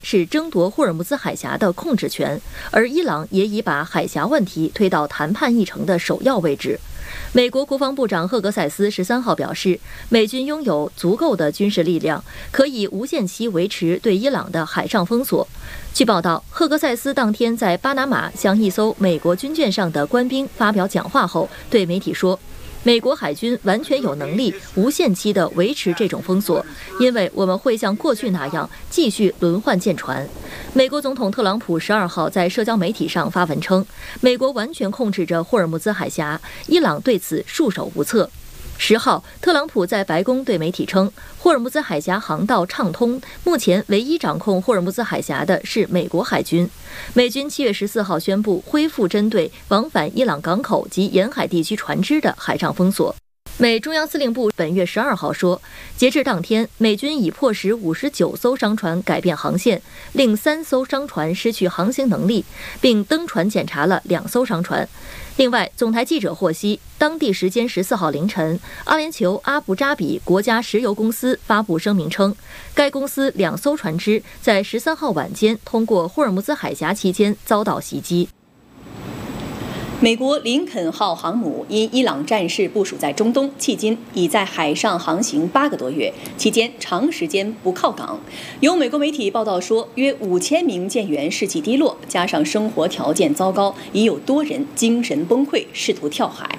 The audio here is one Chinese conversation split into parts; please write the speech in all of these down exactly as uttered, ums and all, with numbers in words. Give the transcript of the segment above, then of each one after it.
是争夺霍尔木兹海峡的控制权，而伊朗也已把海峡问题推到谈判议程的首要位置。美国国防部长赫格塞斯十三号表示，美军拥有足够的军事力量，可以无限期维持对伊朗的海上封锁。据报道，赫格塞斯当天在巴拿马向一艘美国军舰上的官兵发表讲话后，对媒体说，美国海军完全有能力无限期地维持这种封锁，因为我们会像过去那样继续轮换舰船。美国总统特朗普十二号在社交媒体上发文称，美国完全控制着霍尔木兹海峡，伊朗对此束手无策。十号，特朗普在白宫对媒体称，霍尔木兹海峡航道畅通，目前唯一掌控霍尔木兹海峡的是美国海军。美军七月十四号宣布恢复针对往返伊朗港口及沿海地区船只的海上封锁。美中央司令部本月十二号说，截至当天，美军已迫使五十九艘商船改变航线，令三艘商船失去航行能力，并登船检查了两艘商船。另外，总台记者获悉，当地时间十四号凌晨，阿联酋阿布扎比国家石油公司发布声明称，该公司两艘船只在十三号晚间通过霍尔木兹海峡期间遭到袭击。 美国林肯号航母因伊朗战事部署在中东，迄今已在海上航行八个多月，期间长时间不靠港。有美国媒体报道说，约五千名舰员士气低落，加上生活条件糟糕，已有多人精神崩溃，试图跳海。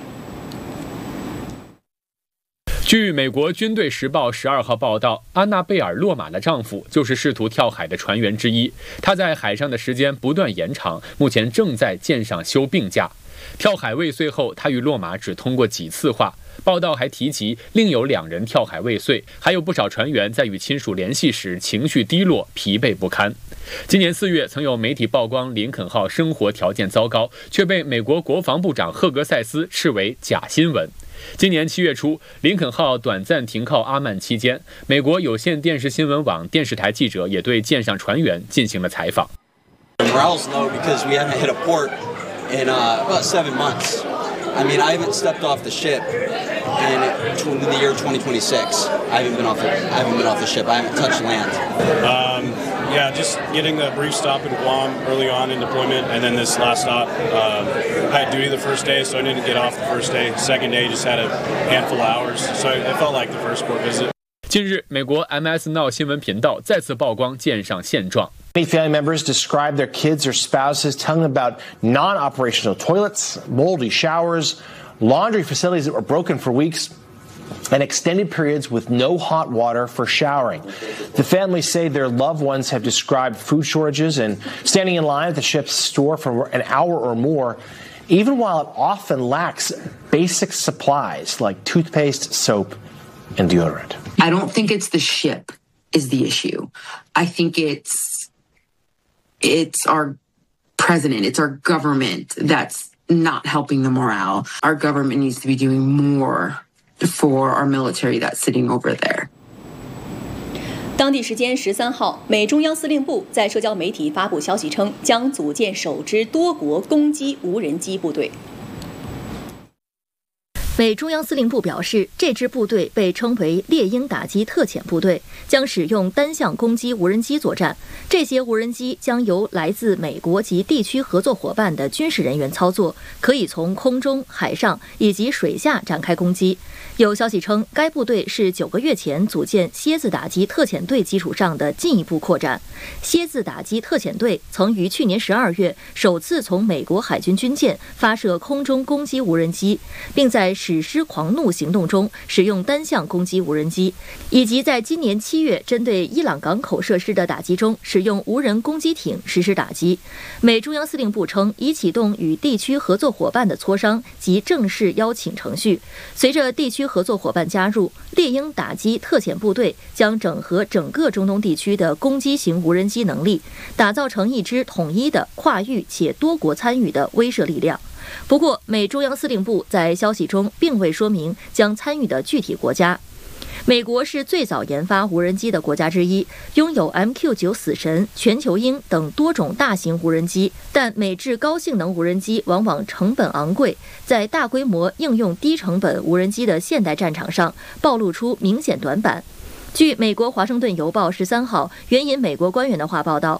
据美国军队时报十二号报道，安娜贝尔·洛马的丈夫就是试图跳海的船员之一，他在海上的时间不断延长，目前正在舰上休病假。跳海未遂后，他与洛马只通过几次话。报道还提及，另有两人跳海未遂，还有不少船员在与亲属联系时情绪低落、疲惫不堪。今年四月，曾有媒体曝光林肯号生活条件糟糕，却被美国国防部长赫格塞斯斥为假新闻。今年七月初，林肯号短暂停靠阿曼期间，美国有线电视新闻网电视台记者也对舰上船员进行了采访。 Morale's low because we haven't hit a port in uh, about seven months. I mean, I haven't stepped off the ship in the year twenty twenty-six. I haven't been off. The, I haven't been off the ship. I haven't touched land. Um, yeah, just getting the brief stop in Guam early on in deployment, and then this last stop. Uh, I had duty the first day, so I didn't get off the first day. Second day, just had a handful of hours, so it felt like the first port visit. 近日，美国 M S Now 新闻频道再次曝光舰上现状。 Many family members describe their kids or spouses telling them about non-operational toilets, moldy showers, laundry facilities that were broken for weeks, and extended periods with no hot water for showering. The families say their loved ones have described food shortages and standing in line at the ship's store for an hour or more, even while it often lacks basic supplies like toothpaste, soap, and deodorant. I don't think it's the ship is the issue. I think it's it's our president, it's our government that's not helping the morale. Our government needs to be doing more for our military that's sitting over there. 当地时间十三号，美中央司令部在社交媒体发布消息称，将组建首支多国攻击无人机部队。 美中央司令部表示，这支部队被称为猎鹰打击特遣部队，将使用单向攻击无人机作战。这些无人机将由来自美国及地区合作伙伴的军事人员操作，可以从空中、海上以及水下展开攻击。有消息称，该部队是九个月前组建蝎子打击特遣队基础上的进一步扩展。蝎子打击特遣队曾于去年十二月首次从美国海军军舰发射空中攻击无人机，并在史诗狂怒行动中使用单向攻击无人机，以及在今年七月针对伊朗港口设施的打击中使用无人攻击艇实施打击。美中央司令部称，已启动与地区合作伙伴的磋商及正式邀请程序。随着地区合作伙伴加入，猎鹰打击特遣部队将整合整个中东地区的攻击型无人机能力，打造成一支统一的跨域且多国参与的威慑力量。不过，美中央司令部在消息中并未说明将参与的具体国家。美国是最早研发无人机的国家之一，拥有 M Q 九 死神、全球鹰等多种大型无人机，但美制高性能无人机往往成本昂贵，在大规模应用低成本无人机的现代战场上暴露出明显短板。据美国《华盛顿邮报》十三号援引美国官员的话报道，